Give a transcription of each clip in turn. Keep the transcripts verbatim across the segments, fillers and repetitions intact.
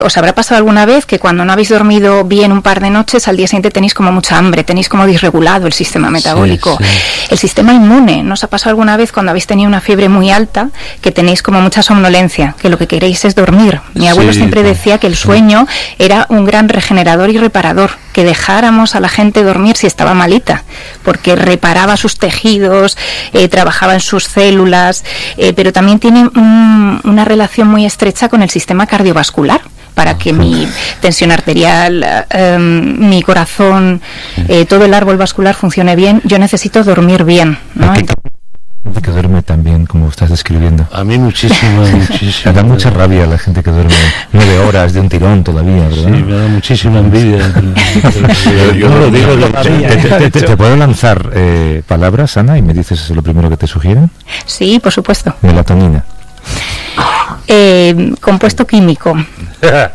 Os habrá pasado alguna vez que cuando no habéis dormido bien un par de noches, al día siguiente tenéis como mucha hambre, tenéis como disregulado el sistema metabólico. Sí, sí. El sistema inmune, ¿no os ha pasado alguna vez cuando habéis tenido una fiebre muy alta, que tenéis como mucha somnolencia, que lo que queréis es dormir? Mi abuelo sí, siempre decía que el sueño era un gran regenerador y reparador, que dejáramos a la gente dormir si estaba malita, porque reparaba sus tejidos, eh, trabajaba en sus células, eh, pero también tiene un, una relación muy estrecha con el sistema cardiovascular, para que mi tensión arterial, eh, mi corazón, eh, todo el árbol vascular funcione bien. Yo necesito dormir bien, ¿no? Gente que duerme tan bien como estás describiendo. A mí muchísimo, muchísimo. Me da mucha rabia la gente que duerme nueve horas de un tirón todavía, ¿verdad? Sí, me da muchísima envidia. yo, yo no lo digo. Lo te, te, te, ¿Te puedo lanzar eh, palabras, Ana, y me dices lo primero que te sugieren? Sí, por supuesto. Melatonina. Eh, compuesto químico. ya,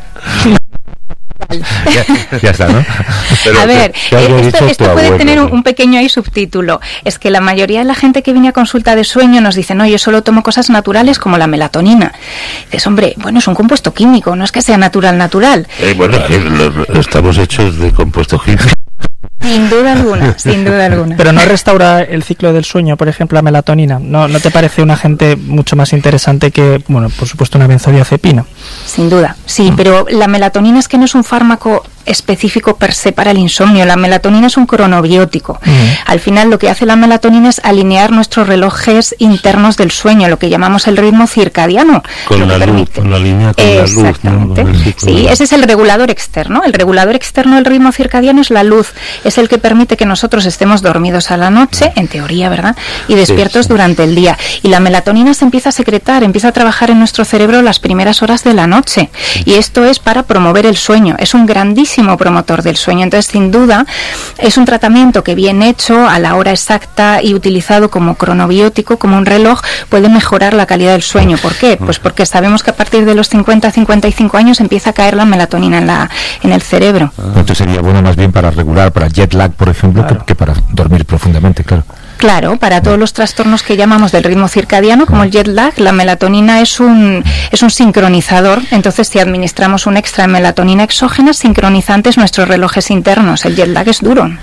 ya está, ¿no? Pero a ver, eh, esto, esto puede abuelo, tener un, un pequeño ahí subtítulo. Es que la mayoría de la gente que viene a consulta de sueño nos dice, no, yo solo tomo cosas naturales como la melatonina. Dices, hombre, bueno, es un compuesto químico, no es que sea natural, natural. Eh, bueno, eh, lo, lo, estamos hechos de compuesto químico. Sin duda alguna, sin duda alguna. Pero no restaura el ciclo del sueño, por ejemplo, la melatonina. ¿No, no te parece un agente mucho más interesante que, bueno, por supuesto, una benzodiazepina? Sin duda, sí, pero la melatonina es que no es un fármaco específico per se para el insomnio. La melatonina es un cronobiótico. Mm. Al final lo que hace la melatonina es alinear nuestros relojes internos del sueño, lo que llamamos el ritmo circadiano. Con la luz, con la línea con la luz. Exactamente. ¿No? Sí, ese es el regulador externo. El regulador externo del ritmo circadiano es la luz. Es el que permite que nosotros estemos dormidos a la noche, en teoría, ¿verdad? Y despiertos sí, sí. durante el día. Y la melatonina se empieza a secretar, empieza a trabajar en nuestro cerebro las primeras horas de la noche. Sí. Y esto es para promover el sueño. Es un grandísimo promotor del sueño. Entonces, sin duda, es un tratamiento que bien hecho, a la hora exacta y utilizado como cronobiótico, como un reloj, puede mejorar la calidad del sueño. ¿Por qué? Pues porque sabemos que a partir de los cincuenta a cincuenta y cinco años empieza a caer la melatonina en la en el cerebro. Entonces sería bueno más bien para regular, para jet lag, por ejemplo, claro. que, que para dormir profundamente, claro. Claro, para todos los trastornos que llamamos del ritmo circadiano, como el jet lag, la melatonina es un es un sincronizador. Entonces, si administramos un extra de melatonina exógena, sincronizantes nuestros relojes internos. El jet lag es duro. Un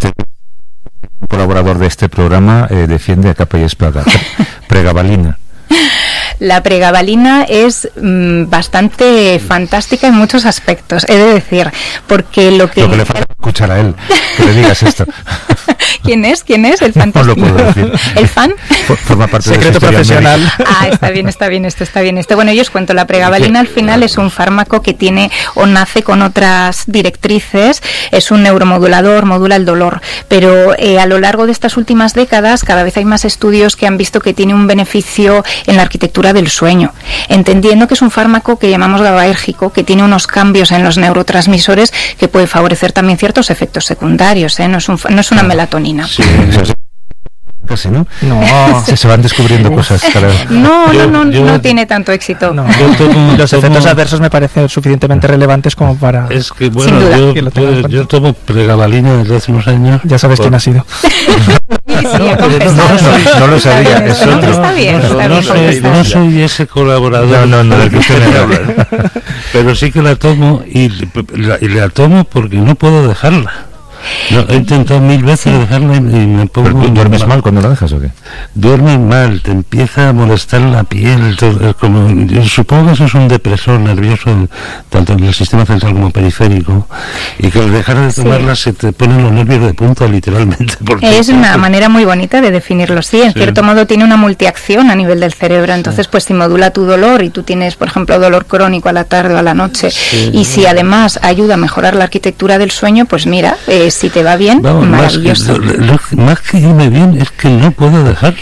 colaborador de este programa eh, defiende a capa y espada. Pregabalina. La pregabalina es mmm, bastante fantástica en muchos aspectos, he de decir, porque lo que... Lo que le falta es escuchar a él, que le digas esto. ¿Quién es? ¿Quién es? ¿El fantástico? No lo puedo decir. ¿El fan? Forma parte secreto de profesional. Médica. Ah, está bien, está bien, esto está bien. Este, bueno, yo os cuento, la pregabalina al final es un fármaco que tiene o nace con otras directrices, es un neuromodulador, modula el dolor, pero eh, a lo largo de estas últimas décadas cada vez hay más estudios que han visto que tiene un beneficio en la arquitectura del sueño, entendiendo que es un fármaco que llamamos GABAérgico, que tiene unos cambios en los neurotransmisores que puede favorecer también ciertos efectos secundarios, ¿eh? No es un, no es una melatonina. Sí, casi, ¿no? No, se, se van descubriendo cosas. Cada vez. No, no, no, yo, no tiene tanto éxito. No, yo tomo, los efectos tomo, adversos me parecen suficientemente relevantes como para... Es que, bueno, yo, yo, yo tomo pregabalina desde hace unos años. Ya sabes por... quién ha sido. Sí, sí, no, no, no, no lo sabía. Está bien, es está bien, está bien, no, soy, no soy ese colaborador no, no, no, del que usted me habla. Pero sí que la tomo y la, y la tomo porque no puedo dejarla. No, he intentado mil veces dejarla y me pongo... ¿Pero duermes mal. mal cuando la dejas o qué? Duermes mal, te empieza a molestar la piel, todo, como, yo supongo que eso es un depresor nervioso, tanto en el sistema central como periférico, y que al dejar de tomarla sí. se te ponen los nervios de punta, literalmente. Porque es una manera muy bonita de definirlo, sí, en sí. cierto modo tiene una multiacción a nivel del cerebro, entonces sí. pues simodula tu dolor y tú tienes, por ejemplo, dolor crónico a la tarde o a la noche, sí. y si además ayuda a mejorar la arquitectura del sueño, pues mira, eh, si te va bien, Vamos, maravilloso. Más que, lo, lo, más que irme bien es que no puedo dejar.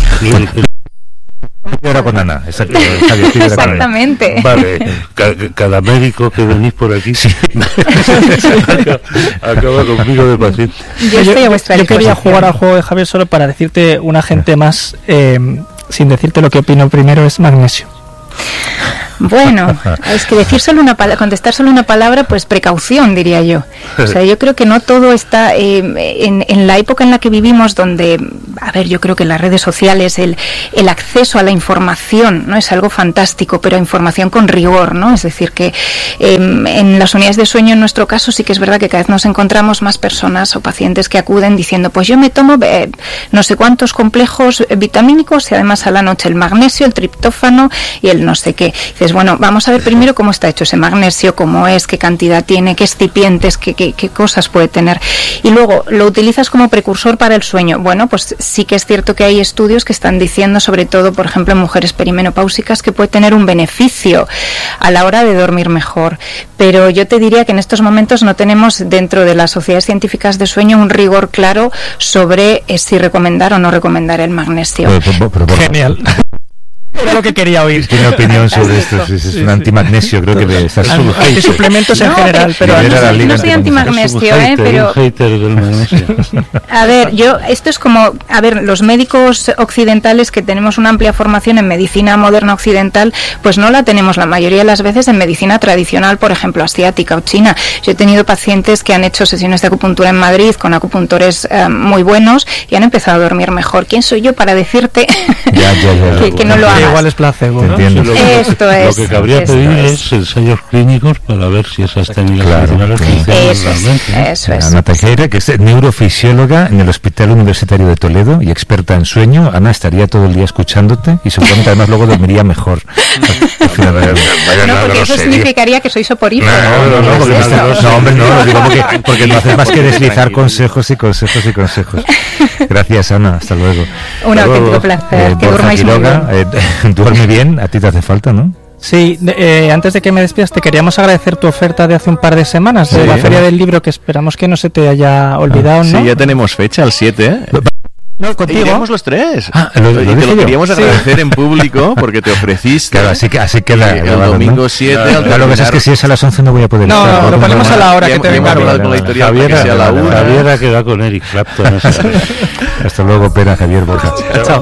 Ahora con Ana, exacto, exactamente. Vale, ca cada médico que venís por aquí sí. acaba conmigo de paciente. Yo, yo, yo, yo quería jugar al juego de Javier solo para decirte un agente más, eh, sin decirte lo que opino primero, es magnesio. Bueno, es que decir solo una palabra, contestar solo una palabra, pues precaución, diría yo. O sea, yo creo que no todo está eh, en, en la época en la que vivimos, donde, a ver, yo creo que las redes sociales, el, el acceso a la información, ¿no? Es algo fantástico, pero información con rigor, ¿no? Es decir, que eh, en las unidades de sueño, en nuestro caso, sí que es verdad que cada vez nos encontramos más personas o pacientes que acuden diciendo, pues yo me tomo eh, no sé cuántos complejos vitamínicos y además a la noche el magnesio, el triptófano y el no sé qué. Dices, bueno, vamos a ver primero cómo está hecho ese magnesio, cómo es, qué cantidad tiene, qué excipientes, qué, qué, qué cosas puede tener. Y luego, ¿lo utilizas como precursor para el sueño? Bueno, pues sí que es cierto que hay estudios que están diciendo, sobre todo, por ejemplo, en mujeres perimenopáusicas, que puede tener un beneficio a la hora de dormir mejor. Pero yo te diría que en estos momentos no tenemos dentro de las sociedades científicas de sueño un rigor claro sobre eh, si recomendar o no recomendar el magnesio. Pero, pero, pero, Genial. Era lo que quería oír. Tiene opinión sobre esto, sí, sí, es sí, un antimagnesio, sí. Creo que de estar suplementos en no, general, pero, pero pero no, no soy antimagnesio, eh, pero a ver, yo esto es como, a ver, los médicos occidentales que tenemos una amplia formación en medicina moderna occidental, pues no la tenemos la mayoría de las veces en medicina tradicional, por ejemplo, asiática o china. Yo he tenido pacientes que han hecho sesiones de acupuntura en Madrid con acupuntores eh, muy buenos y han empezado a dormir mejor. ¿Quién soy yo para decirte ya, ya, ya, que, que no lo hagas? Igual es placebo, ¿no? Sí, lo, que, esto es, lo que cabría esto pedir es. es ensayos clínicos para ver si esas técnicas claro, funcionales claro. funcionan Eso realmente. es, ¿no? eso es. Ana Tejera, que es neurofisióloga en el Hospital Universitario de Toledo y experta en sueño. Ana estaría todo el día escuchándote y seguramente además luego dormiría mejor. No, porque eso significaría que soy soporífero. No, no, no, porque no, no, hombre, no, lo digo porque, porque no haces más que deslizar consejos y consejos y consejos. Gracias, Ana, hasta luego. Un auténtico placer, eh, que durmáis muy bien. Eh, duerme bien, a ti te hace falta, ¿no? Sí, eh, antes de que me despidas, te queríamos agradecer tu oferta de hace un par de semanas, de sí, la Feria del Libro, que esperamos que no se te haya olvidado, ¿no? Sí, ya tenemos fecha, el siete, ¿eh? No, contigo. Iremos los tres. Ah, lo, lo y te lo yo. queríamos agradecer sí. en público porque te ofreciste. Claro, así que así queda. El domingo siete. Claro, claro, lo que es que si es a las once no voy a poder. No, estar, no, lo ponemos a la hora que te venga. Javier ha quedado con Eric Clapton. Hasta luego, Pera, Javier Borja. Chao.